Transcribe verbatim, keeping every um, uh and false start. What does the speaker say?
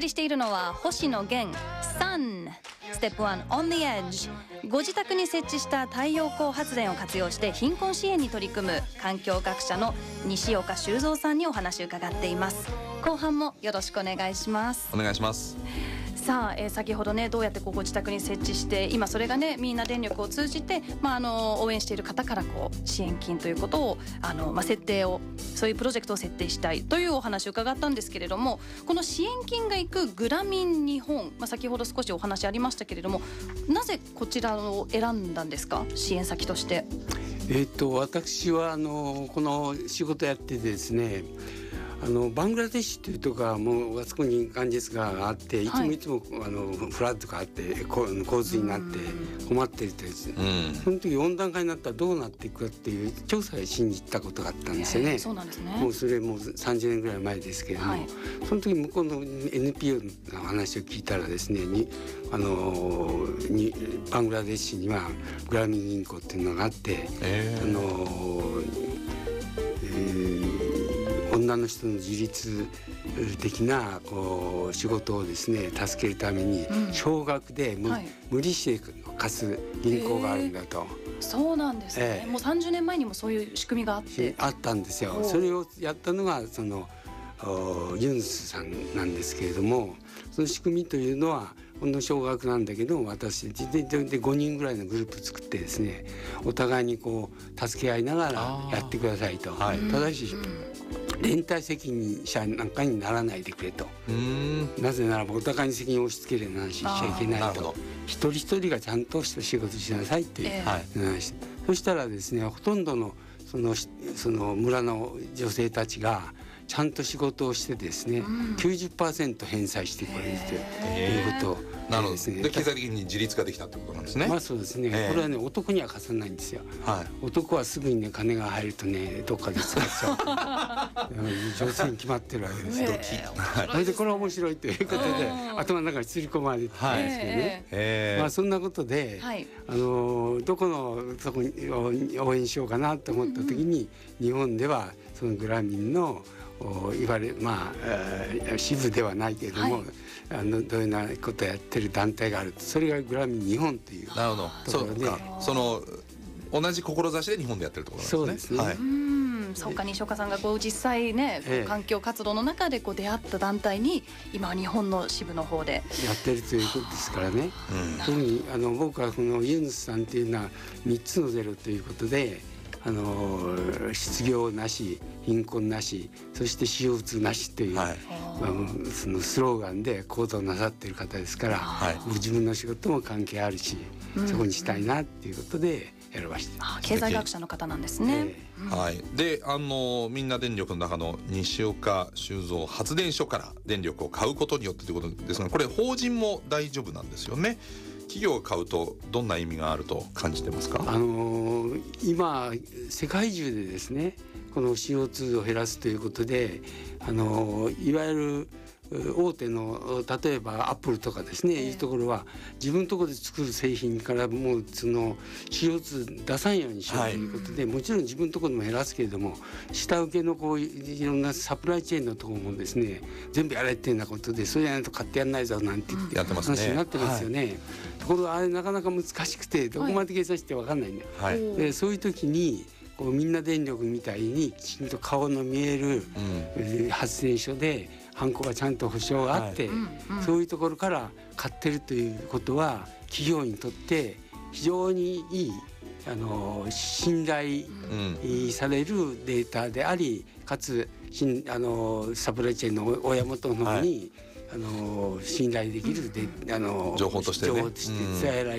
りしているのは星野源 Sun ステップワン On the Edge。 ご自宅に設置した太陽光発電を活用して貧困支援に取り組む環境学者の西岡修造さんにお話を伺っています。後半もよろしくお願いします。 お願いします。 さあ、えー、先ほどねどうやってこうご自宅に設置して今それがねみんな電力を通じて、まあ、あの応援している方からこう支援金ということをあの、まあ、設定をそういうプロジェクトを設定したいというお話を伺ったんですけれども、この支援金がいくグラミン日本、まあ、先ほど少しお話ありましたけれども、なぜこちらを選んだんですか、支援先として。 えー、と私はあのこの仕事やってですね、あのバングラデシュというところはもうあそこにガンジェス川があっていつもいつも、はい、あのフラッドがあって洪水になって困っているとですね、うん、その時温暖化になったらどうなっていくかっていう調査をしに行ったことがあったんですよね。 そうなんですね。 もうそれもうさんじゅうねんぐらい前ですけれども、はい、その時向こうの エヌピーオー の話を聞いたらですねにあのにバングラデシュにはグラミン銀行っていうのがあって、えー、あの、えー女の人の自立的なこう仕事をですね助けるために少額で 無,、うんはい、無利子で貸す銀行があるんだと。 そうなんですね、えー、もうさんじゅうねんまえにもそういう仕組みがあってあったんですよ。それをやったのがそのユンスさんなんですけれども、その仕組みというのはほんの少額なんだけど私ででごにんぐらいのグループ作ってですねお互いにこう助け合いながらやってくださいと、はい、ただし、うん連帯責任者なんかにならないでくれと。うーんなぜならばお互いに責任を押し付けるような話しちゃいけないと。一人一人がちゃんとした仕事しなさいっていう、えー、そしたらですねほとんどのその、その村の女性たちがちゃんと仕事をしてですね、うん、きゅうじゅっパーセント 返済してくれるということをなるほどですね。で経済的に自立ができたってことなんですね。 まあそうですね、えー、これはね男には貸さないんですよ、はい、男はすぐにね金が入るとねどっかで使っちゃう女性に決まってるわけですよ、えー、それでこれは面白いということで頭の中にすり込まれてたんですけどね、えー、まあそんなことで、はい、あのどこのそこに応援しようかなと思った時に、うんうん、日本ではそのグラミンのいわれまあ支部ではないけれども、はい、あのどういうようなことをやってる団体があると、それがグラミン日本というところで、なるほど、そうか、 その同じ志で日本でやってるところなんですね。そうですね、はい、 うんそうか、西岡さんがこう実際ね、ええ、環境活動の中でこう出会った団体に今は日本の支部の方でやってるということですからね、うん、特にあの僕はこのユンスさんというのはみっつのゼロということで、あの失業なし、貧困なし、そして シーオーツー なしという、はい、まあ、そのスローガンで行動なさっている方ですから、はい、僕自分の仕事も関係あるし、うん、そこにしたいなっていうことで選ばせて、 あ、経済学者の方なんですね、えーうん、はい。で、あのみんな電力の中の西岡修造発電所から電力を買うことによってということですが、これ法人も大丈夫なんですよね。企業が買うとどんな意味があると感じてますか。 あのー、今世界中でですねこの シーオーツー を減らすということで、あのー、いわゆる大手の例えばアップルとかですね、えー、いうところは自分のところで作る製品からもうその シーオーツー 出さんようにしようということで、はい、もちろん自分のところでも減らすけれども、下請けのこういろんなサプライチェーンのところもですね全部やれっていうようなことで、それやないと買ってやんないぞなんて話になってますよね、うん、やってますね、はい、ところがあれなかなか難しくてどこまで計算して分かんないんだよ、はい、でそういう時にこうみんな電力みたいにきちんと顔の見える、うん、発電所でハンコがちゃんと保証があって、はい、そういうところから買ってるということは企業にとって非常にいい、あの信頼されるデータであり、かつあのサプライチェーンの親元の方に、はい、あの信頼できるで、 あの情報としてね、 情報として伝えられ